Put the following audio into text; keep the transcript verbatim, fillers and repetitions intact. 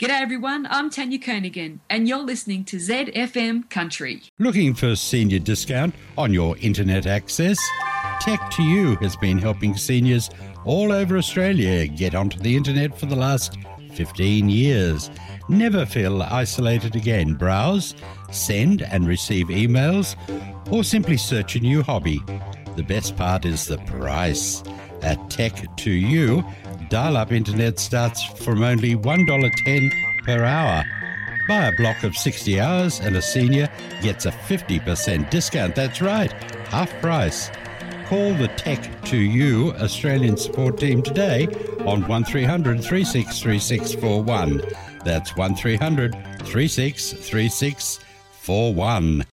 G'day everyone, I'm Tanya Koenigan and you're listening to Z F M Country. Looking for a senior discount on your internet access? Tech to You has been helping seniors all over Australia get onto the internet for the last fifteen years. Never feel isolated again. Browse, send and receive emails, or simply search a new hobby. The best part is the price. At Tech to You, dial-up internet starts from only one dollar ten per hour. Buy a block of sixty hours and a senior gets a fifty percent discount. That's right, half price. Call the Tech to You Australian support team today on one three hundred, three six three six four one. That's one three hundred, three six three six four one.